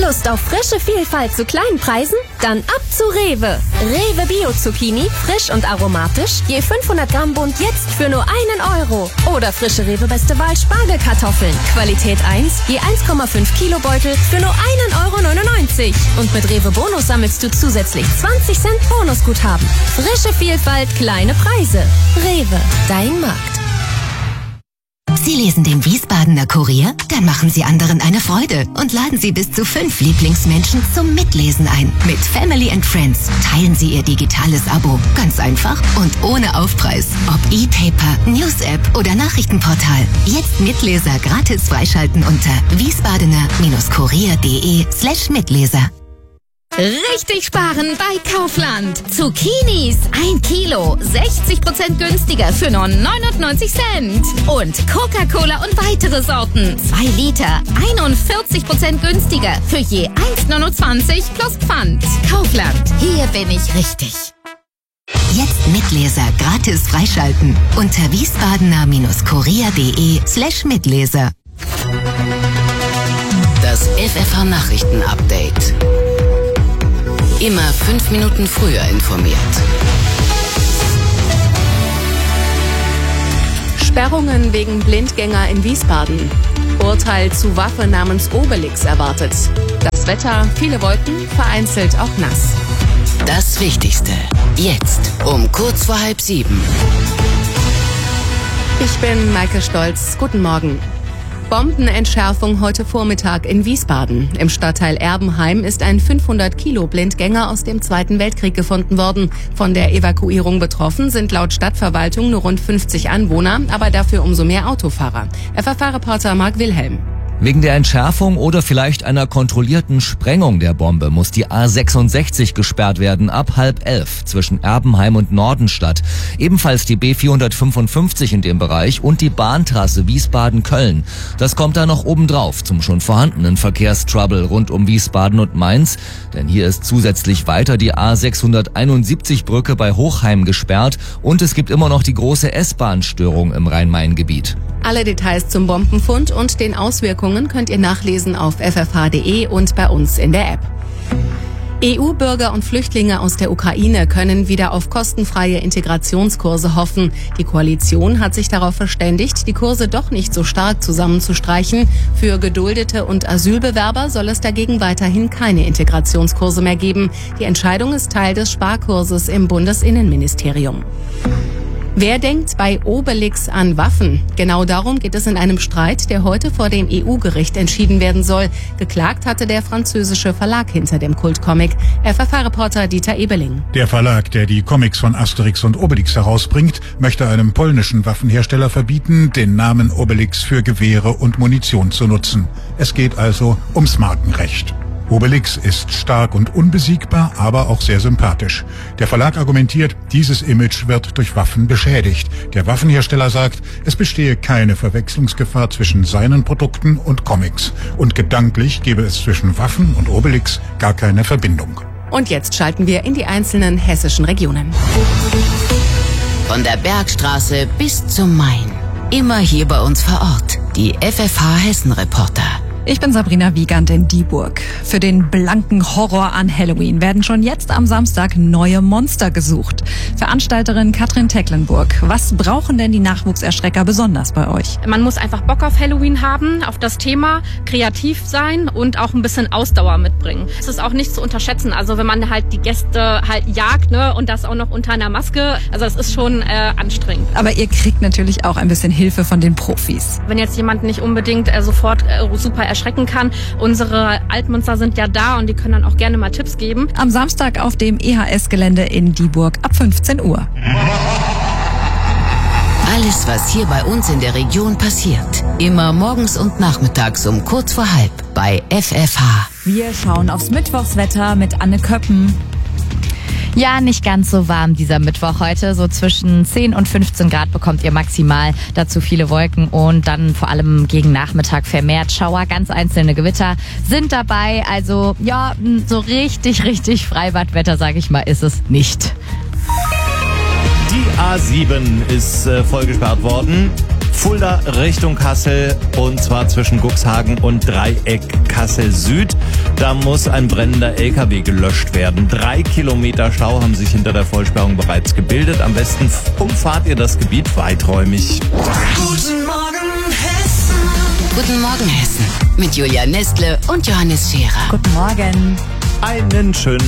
Lust auf frische Vielfalt zu kleinen Preisen? Dann ab zu Rewe. Rewe Bio Zucchini, frisch und aromatisch, je 500 Gramm Bund jetzt für nur 1 Euro. Oder frische Rewe Beste Wahl Spargelkartoffeln, Qualität 1, je 1,5 Kilo Beutel für nur 1,99 €. Und mit Rewe Bonus sammelst du zusätzlich 20 Cent Bonusguthaben. Frische Vielfalt, kleine Preise. Rewe, dein Markt. Sie lesen den Wiesbadener Kurier? Dann machen Sie anderen eine Freude und laden Sie bis zu 5 Lieblingsmenschen zum Mitlesen ein. Mit Family and Friends teilen Sie Ihr digitales Abo. Ganz einfach und ohne Aufpreis. Ob E-Paper, News-App oder Nachrichtenportal. Jetzt Mitleser gratis freischalten unter wiesbadener-kurier.de/Mitleser. Richtig sparen bei Kaufland. Zucchinis 1 Kilo, 60% günstiger für nur 99 Cent. Und Coca-Cola und weitere Sorten 2 Liter, 41% günstiger für je 1,29 plus Pfand. Kaufland, hier bin ich richtig. Jetzt Mitleser gratis freischalten unter wiesbadener-kurier.de/Mitleser. Das FFH-Nachrichten-Update. Immer 5 Minuten früher informiert. Sperrungen wegen Blindgänger in Wiesbaden. Urteil zu Waffe namens Obelix erwartet. Das Wetter, viele Wolken, vereinzelt auch nass. Das Wichtigste. Jetzt um kurz vor 6:30. Ich bin Maike Stolz. Guten Morgen. Bombenentschärfung heute Vormittag in Wiesbaden. Im Stadtteil Erbenheim ist ein 500 Kilo Blindgänger aus dem Zweiten Weltkrieg gefunden worden. Von der Evakuierung betroffen sind laut Stadtverwaltung nur rund 50 Anwohner, aber dafür umso mehr Autofahrer. FFH-Reporter Marc Wilhelm. Wegen der Entschärfung oder vielleicht einer kontrollierten Sprengung der Bombe muss die A66 gesperrt werden ab 10:30 zwischen Erbenheim und Nordenstadt. Ebenfalls die B455 in dem Bereich und die Bahntrasse Wiesbaden-Köln. Das kommt da noch obendrauf zum schon vorhandenen Verkehrstrouble rund um Wiesbaden und Mainz. Denn hier ist zusätzlich weiter die A671-Brücke bei Hochheim gesperrt und es gibt immer noch die große S-Bahn-Störung im Rhein-Main-Gebiet. Alle Details zum Bombenfund und den Auswirkungen könnt ihr nachlesen auf ffh.de und bei uns in der App. EU-Bürger und Flüchtlinge aus der Ukraine können wieder auf kostenfreie Integrationskurse hoffen. Die Koalition hat sich darauf verständigt, die Kurse doch nicht so stark zusammenzustreichen. Für Geduldete und Asylbewerber soll es dagegen weiterhin keine Integrationskurse mehr geben. Die Entscheidung ist Teil des Sparkurses im Bundesinnenministerium. Wer denkt bei Obelix an Waffen? Genau darum geht es in einem Streit, der heute vor dem EU-Gericht entschieden werden soll. Geklagt hatte der französische Verlag hinter dem Kultcomic. FFH-Reporter Dieter Ebeling. Der Verlag, der die Comics von Asterix und Obelix herausbringt, möchte einem polnischen Waffenhersteller verbieten, den Namen Obelix für Gewehre und Munition zu nutzen. Es geht also ums Markenrecht. Obelix ist stark und unbesiegbar, aber auch sehr sympathisch. Der Verlag argumentiert, dieses Image wird durch Waffen beschädigt. Der Waffenhersteller sagt, es bestehe keine Verwechslungsgefahr zwischen seinen Produkten und Comics. Und gedanklich gebe es zwischen Waffen und Obelix gar keine Verbindung. Und jetzt schalten wir in die einzelnen hessischen Regionen. Von der Bergstraße bis zum Main. Immer hier bei uns vor Ort. Die FFH Hessen-Reporter. Ich bin Sabrina Wiegand in Dieburg. Für den blanken Horror an Halloween werden schon jetzt am Samstag neue Monster gesucht. Veranstalterin Katrin Tecklenburg, was brauchen denn die Nachwuchserschrecker besonders bei euch? Man muss einfach Bock auf Halloween haben, auf das Thema, kreativ sein und auch ein bisschen Ausdauer mitbringen. Es ist auch nicht zu unterschätzen, also wenn man halt die Gäste halt jagt, ne, und das auch noch unter einer Maske, also das ist schon anstrengend. Aber ihr kriegt natürlich auch ein bisschen Hilfe von den Profis. Wenn jetzt jemand nicht unbedingt sofort super erschrecken kann. Unsere Altmonster sind ja da und die können dann auch gerne mal Tipps geben. Am Samstag auf dem EHS-Gelände in Dieburg ab 15 Uhr. Alles, was hier bei uns in der Region passiert. Immer morgens und nachmittags um kurz vor 6:30 bei FFH. Wir schauen aufs Mittwochswetter mit Anne Köppen. Ja, nicht ganz so warm dieser Mittwoch heute. So zwischen 10 und 15 Grad bekommt ihr maximal. Dazu viele Wolken und dann vor allem gegen Nachmittag vermehrt Schauer. Ganz einzelne Gewitter sind dabei. Also ja, so richtig Freibadwetter, sage ich mal, ist es nicht. Die A7 ist vollgesperrt worden. Fulda Richtung Kassel und zwar zwischen Guxhagen und Dreieck Kassel Süd. Da muss ein brennender LKW gelöscht werden. 3 Kilometer Stau haben sich hinter der Vollsperrung bereits gebildet. Am besten umfahrt ihr das Gebiet weiträumig. Guten Morgen, Hessen. Guten Morgen, Hessen. Mit Julia Nestle und Johannes Scherer. Guten Morgen. Einen schönen